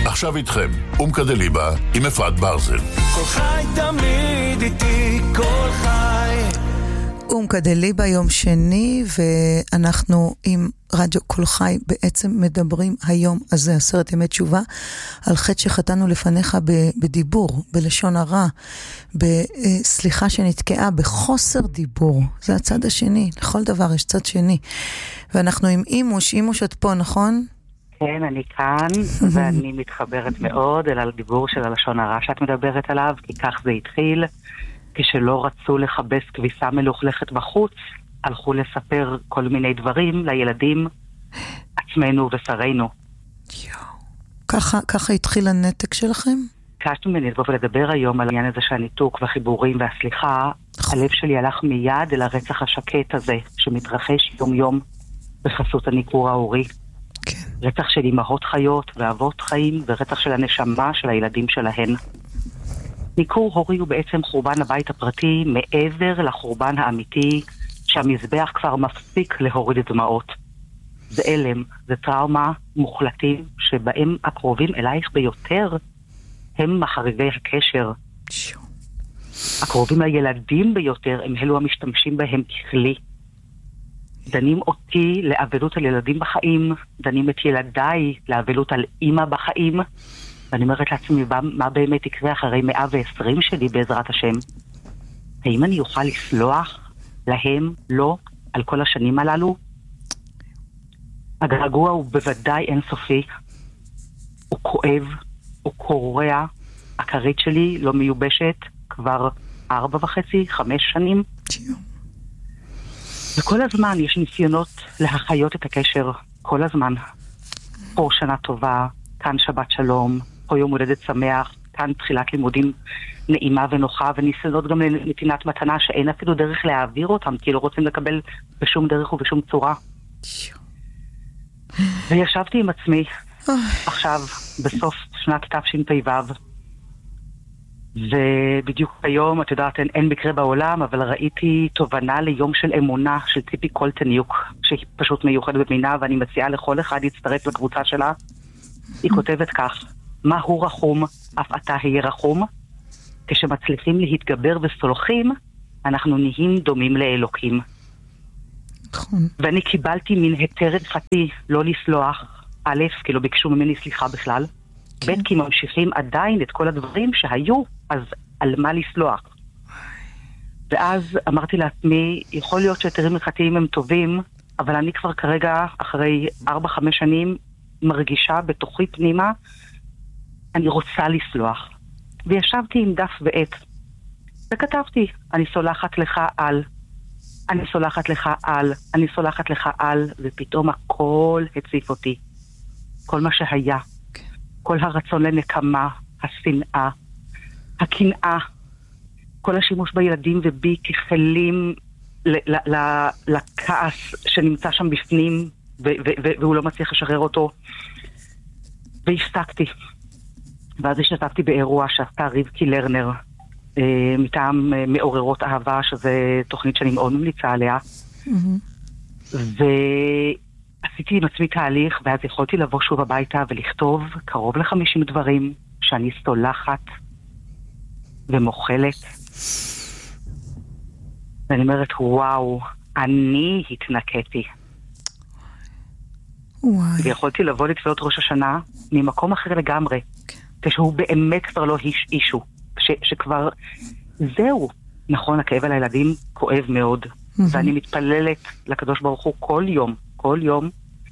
עכשיו איתכם, אומקדליבה עם אפרת ברזל. כל חי תמיד איתי, כל חי. אומקדליבה יום שני, ואנחנו עם רדיו כל חי בעצם מדברים היום, אז זה 10 ימי תשובה, על חטא שחטאנו לפניך בדיבור, בלשון הרע, בסליחה שנתקעה, בחוסר דיבור. זה הצד השני, לכל דבר יש צד שני. ואנחנו עם אימוש את פה, נכון? כן, אני כאן, ואני מתחברת מאוד אל הדיבור של הלשון הרע שאת מדברת עליו, כי כך זה התחיל. כשלא רצו לחבס כביסה מלוכלכת בחוץ, הלכו לספר כל מיני דברים לילדים, עצמנו ושרינו. ככה התחיל הנתק שלכם? ביקשנו ממני לבוא ולדבר היום על העניין הזה של הניתוק והחיבורים והסליחה. הלב שלי הלך מיד אל הרצח השקט הזה, שמתרחש יום יום בחסות הניכור ההורי. כן. רצח של אמהות חיות ואבות חיים, ורצח של הנשמה של הילדים שלהן. ניכור הורי הוא בעצם חורבן הבית הפרטי מעבר לחורבן האמיתי, שהמזבח כבר מפסיק להוריד דמעות. זה אלם, זה טראומה מוחלטים שבהם הקרובים אלייך ביותר הם מחריבי הקשר. הקרובים לילדים ביותר הם אלו המשתמשים בהם ככלי. דנים אותי לאבלות על ילדים בחיים, דנים את ילדיי לאבלות על אמא בחיים, ואני אומרת לעצמי, מה באמת יקרה אחרי 120 שלי בעזרת השם? האם אני אוכל לסלוח להם, לא, על כל השנים הללו? הגעגוע הוא בוודאי אינסופי. הוא כואב, הוא קורע. הכרית שלי לא מיובשת כבר 4.5-5 שנים. וכל הזמן יש ניסיונות להחיות את הקשר. כל הזמן. פה שנה טובה, כאן שבת שלום, פה יום הולדת שמח, כאן תחילת לימודים נעימה ונוחה, וניסיונות גם לנתינת מתנה שאין אפילו דרך להעביר אותם, כי לא רוצים לקבל בשום דרך ובשום צורה. וישבתי עם עצמי עכשיו בסוף שנת תשפ"ו, ובדיוק היום, את יודעת, אין מקרה בעולם, אבל ראיתי תובנה ליום של אמונה של ציפי קולטניוק, שהיא פשוט מיוחדת במינה, ואני מציעה לכל אחד להצטרף לקבוצה שלה. היא כותבת כך: מה הוא רחום, אף אתה היה רחום. כשמצליחים להתגבר וסולחים, אנחנו נהיים דומים לאלוקים. ואני קיבלתי מן היתר הלכתי לא לסלוח. א', כי לא ביקשו ממני סליחה בכלל. ב', כי ממשיכים עדיין את כל הדברים שהיו, אז על מה לסלוח? ואז אמרתי לעצמי, יכול להיות שהיתרים הלכתיים הם טובים, אבל אני כבר כרגע, אחרי 4-5 שנים, מרגישה בתוכי פנימה, אני רוצה לסלוח. וישבתי עם דף ועט, וכתבתי, אני סולחת לך על, אני סולחת לך על, אני סולחת לך על, ופתאום הכל הציף אותי. כל מה שהיה, כל הרצון לנקמה, השנאה, הקנאה, כל השימוש בילדים ובי ככלים לכעס שנמצא שם בפנים, והוא לא מצליח לשחרר אותו. והפסקתי. ואז השתתפתי באירוע שעשתה ריבקי לרנר, מטעם מעוררות אהבה, שזה תוכנית שאני מאוד ממליצה עליה. ועשיתי עם עצמי תהליך, ואז יכולתי לבוא שוב הביתה ולכתוב קרוב ל50 דברים שאני סולחת ומוכלת. ואני אומרת, וואו, אני התנקתי. ויכולתי לבוא לתפילות ראש השנה ממקום אחר לגמרי, כשהוא באמת כבר לא אישו, שכבר זהו. נכון, הכאב על הילדים כואב מאוד, ואני מתפללת לקדוש ברוך הוא כל יום,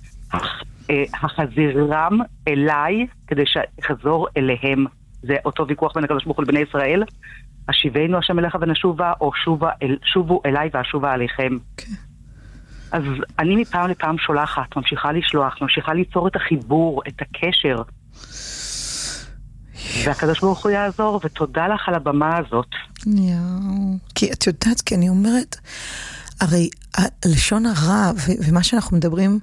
החזירם אליי כדי שחזור אליהם. זה אותו ויכוח בין הקדוש ברוך הוא לבני ישראל, השיבנו השם אליך ונשובה, או שובו אליי ואשובה עליכם. אז אני מפעם לפעם שולחת, ממשיכה לשלוח, ממשיכה ליצור את החיבור, את הקשר. והקדוש ברוך הוא יעזור, ותודה לך על הבמה הזאת. כי את יודעת, כי אני אומרת, הרי הלשון הרע, ומה שאנחנו מדברים,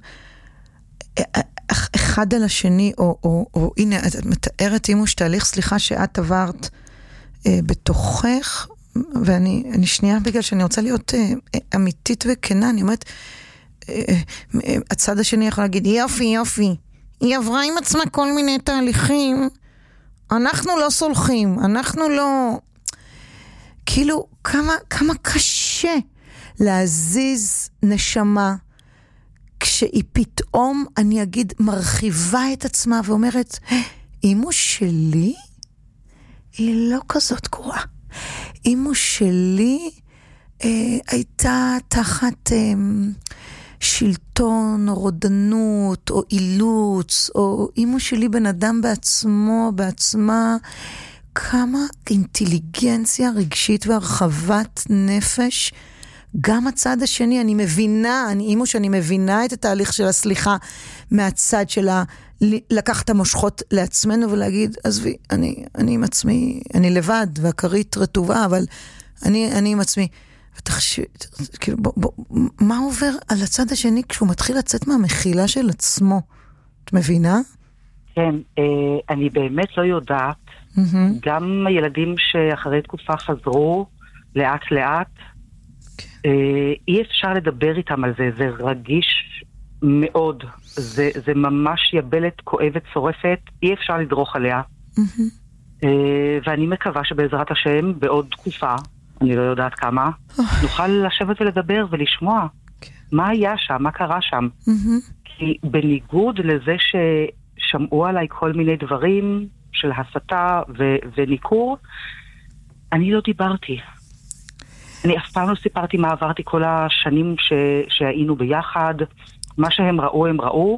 אחד על השני, או הנה, את מתארת אימוש תהליך, סליחה שאת עברת בתוכך, ואני שנייה בגלל שאני רוצה להיות אמיתית וכנה, אני אומרת, הצד השני יכול להגיד, יופי, היא עברה עם עצמה כל מיני תהליכים, אנחנו לא סולחים, אנחנו לא... כאילו, כמה קשה להזיז נשמה, כשהיא פתאום, אני אגיד, מרחיבה את עצמה ואומרת, אמא שלי היא לא כזאת גרועה. אמא שלי הייתה תחת שלטון או רודנות או אילוץ, או אמא שלי בן אדם בעצמה, כמה אינטליגנציה רגשית והרחבת נפש. גם הצד השני, אני מבינה, אימו שאני מבינה את התהליך של הסליחה מהצד שלה, לקח את המושכות לעצמנו ולהגיד, עזבי, אני עם עצמי, אני לבד, והכרית רטובה, אבל אני עם עצמי. ותחשבי, כאילו, מה עובר על הצד השני כשהוא מתחיל לצאת מהמחילה של עצמו? את מבינה? כן, אני באמת לא יודעת. גם הילדים שאחרי תקופה חזרו, לאט לאט, אי אפשר לדבר איתם על זה, זה רגיש מאוד, זה ממש יבלת כואבת שורפת, אי אפשר לדרוך עליה. ואני מקווה שבעזרת השם בעוד תקופה, אני לא יודעת כמה, נוכל לשבת ולדבר ולשמוע מה היה שם, מה קרה שם. כי בניגוד לזה ששמעו עליי כל מיני דברים של הסתה וניקור, אני לא דיברתי. אני אף פעם לא סיפרתי מה עברתי כל השנים שהיינו ביחד, מה שהם ראו, הם ראו,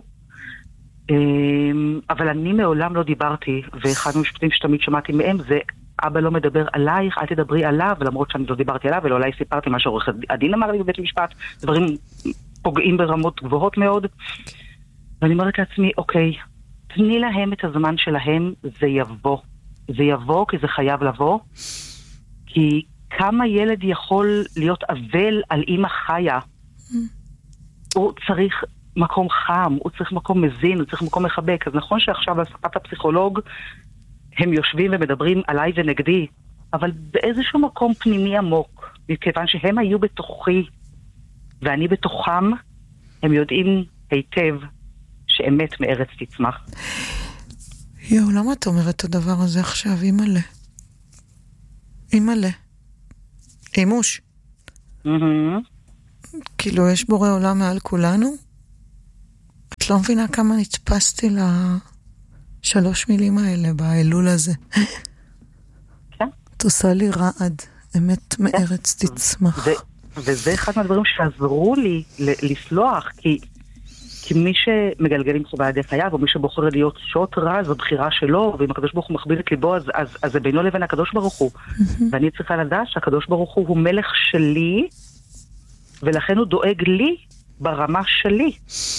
אבל אני מעולם לא דיברתי, ואחד המשפטים שתמיד שמעתי מהם זה, אבא לא מדבר עלייך, אל תדברי עליו, ולמרות שאני לא דיברתי עליו, ולא אולי סיפרתי מה שעורך הדין אמר לי בבית המשפט, דברים פוגעים ברמות גבוהות מאוד, ואני אומרת לעצמי, אוקיי, תני להם את הזמן שלהם, זה יבוא, כי זה חייב לבוא, כי כמה ילד יכול להיות אבל על אמא חיה? הוא צריך מקום חם, הוא צריך מקום מזין, הוא צריך מקום מחבק. אז נכון שעכשיו על שפת הפסיכולוג הם יושבים ומדברים עליי ונגדי, אבל באיזשהו מקום פנימי עמוק, מכיוון שהם היו בתוכי ואני בתוכם, הם יודעים היטב שאמת מארץ תצמח. למה את אומרת את הדבר הזה עכשיו? אימא'לה. אימוש. כאילו יש בורא עולם מעל כולנו? את לא מבינה כמה נתפסתי לשלוש מילים האלה באלול הזה. כן. את עושה לי רעד, אמת מארץ תצמח. וזה אחד מהדברים שעזרו לי לסלוח, כי מי שמגלגלים חובה ידי חייו, או מי שבוחר להיות שוט רע, זו בחירה שלו, ואם הקדוש ברוך הוא מכביד את ליבו, אז זה בינו לבין הקדוש ברוך הוא. ואני צריכה לדעת שהקדוש ברוך הוא מלך שלי, ולכן הוא דואג לי ברמה שלי.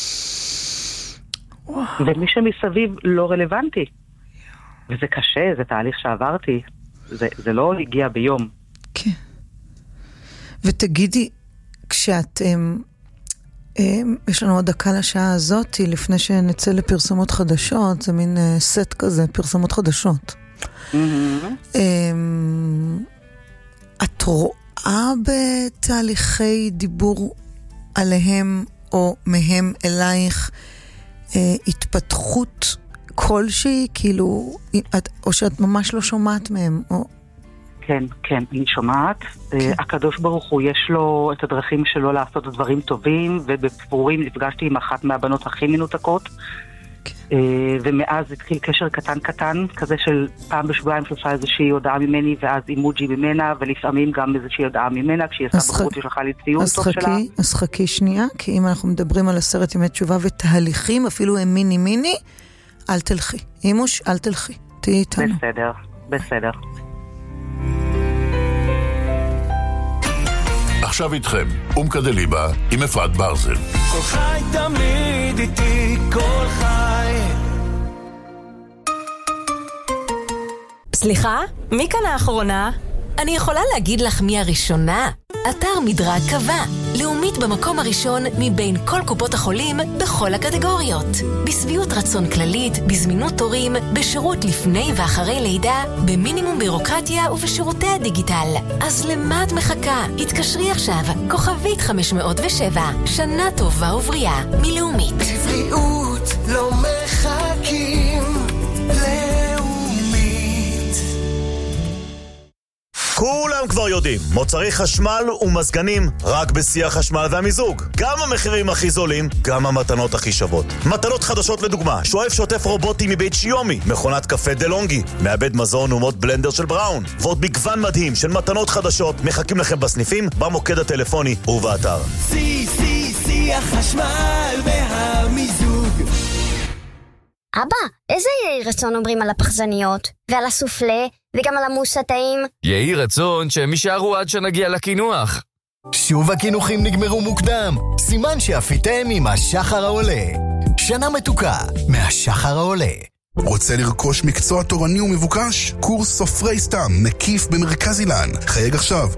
ומי שמסביב לא רלוונטי. וזה קשה, זה תהליך שעברתי. זה לא הגיע ביום. כן. ותגידי, כשאת... יש לנו עוד דקה לשעה הזאת, לפני שנצא לפרסומות חדשות, זה מין סט כזה, פרסומות חדשות. את רואה בתהליכי דיבור עליהם או מהם אלייך התפתחות כלשהי, כאילו, או שאת ממש לא שומעת מהם, או... כן, אני שומעת. הקדוש ברוך הוא, יש לו את הדרכים שלו לעשות דברים טובים, ובפורים נפגשתי עם אחת מהבנות הכי מנותקות, ומאז התחיל קשר קטן, כזה של פעם בשבועיים שלושה איזושהי הודעה ממני, ואז אימוג'י ממנה, ולפעמים גם איזושהי הודעה ממנה, כשהיא עשה בחוץ שלחה לי ציון טוב שלה. אז חכי שנייה, כי אם אנחנו מדברים על 10 ימי תשובה ותהליכים, אפילו הם מיני, אל תלכי. אימוש, אל תלכי. תהי איתנו. בסדר. עכשיו איתכם, אומקה דליבה עם אפרת ברזל. כל חי תמיד איתי, כל חי. סליחה? מי כאן האחרונה? אני יכולה להגיד לך מי הראשונה? אתר מדרג קבע, לאומית במקום הראשון מבין כל קופות החולים בכל הקטגוריות. בסביעות רצון כללית, בזמינות תורים, בשירות לפני ואחרי לידה, במינימום בירוקרטיה ובשירותי הדיגיטל. אז למה את מחכה? התקשרי עכשיו, כוכבית 507, שנה טובה ובריאה, מלאומית. בבריאות לא מחכה. לא יודעים, מוצרי חשמל ומזגנים רק בשיא החשמל והמיזוג. גם המחירים הכי זולים, גם המתנות הכי שוות. מתנות חדשות לדוגמה, שואף שוטף רובוטי מבית שיומי, מכונת קפה דלונגי, מעבד מזון ומוד בלנדר של בראון, ועוד מגוון מדהים של מתנות חדשות מחכים לכם בסניפים, במוקד הטלפוני ובאתר. שיא החשמל והמיזוג. אבא, איזה יהי רצון אומרים על הפחזניות ועל הסופלה וגם על המוס הטעים? יהי רצון שהם יישארו עד שנגיע לקינוח. שוב הקינוחים נגמרו מוקדם, סימן שאפיתם עם השחר העולה. שנה מתוקה מהשחר העולה. רוצה לרכוש מקצוע תורני ומבוקש? קורס סופרי סתם מקיף במרכז אילן. חייג עכשיו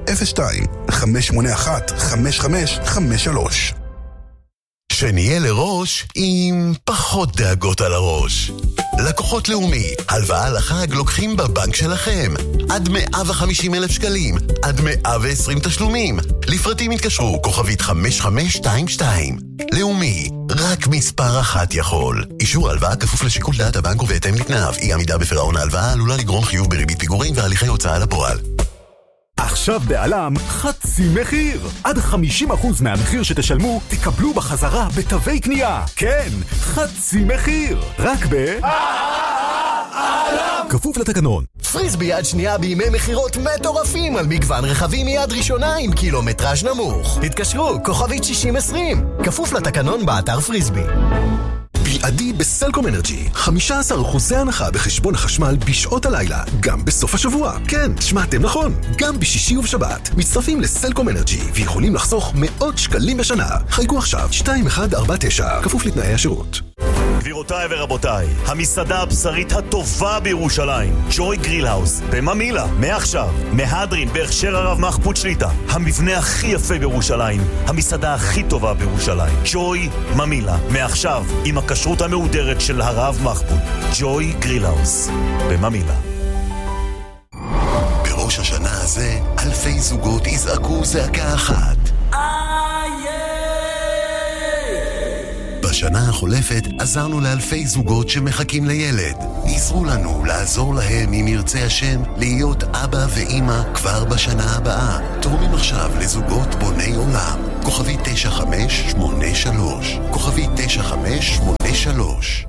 02-581-5553. שנהיה לראש עם פחות דאגות על הראש. לקוחות לאומי, הלוואה לחג לוקחים בבנק שלכם. עד 150,000 שקלים, עד 120 תשלומים. לפרטים התקשרו, כוכבית 5522. לאומי, רק מספר אחת יכול. אישור הלוואה כפוף לשיקול דעת הבנק ובהתאם לתנאיו. אי עמידה בפירעון ההלוואה עלולה לגרום חיוב בריבית פיגורים והליכי הוצאה לפועל. עכשיו בעלם חצי מחיר. עד 50% מהמחיר שתשלמו תקבלו בחזרה בתווי קנייה. כן, חצי מחיר. רק בעלם. כפוף לתקנון. פריסבי יד שנייה בימי מחירות מטורפים על מגוון רכבים מיד ראשונה עם קילומטראז' נמוך. תתקשרו, כוכבית 6020. כפוף לתקנון באתר פריסבי. בלעדי בסלקום אנרג'י, 15% הנחה בחשבון החשמל בשעות הלילה, גם בסוף השבוע. כן, שמעתם נכון, גם בשישי ובשבת. מצטרפים לסלקום אנרג'י ויכולים לחסוך מאות שקלים בשנה. חייגו עכשיו 2149, כפוף לתנאי השירות. גבירותיי ורבותיי, המסעדה הבשרית הטובה בירושלים, ג'וי גריל האוס, בממילה, מעכשיו, מהדרין בהכשר הרב מחפוד שליטה, המבנה הכי יפה בירושלים, המסעדה הכי טובה בירושלים, ג'וי ממילה, מעכשיו, עם הכשרות המהודרת של הרב מחפוד, ג'וי גריל האוס, בממילה. בראש השנה הזה, אלפי זוגות יזעקו זעקה אחת. בשנה החולפת עזרנו לאלפי זוגות שמחכים לילד. עזרו לנו לעזור להם, אם ירצה השם, להיות אבא ואמא כבר בשנה הבאה. תורמים עכשיו לזוגות בוני עולם. כוכבי 9583. כוכבי 9583.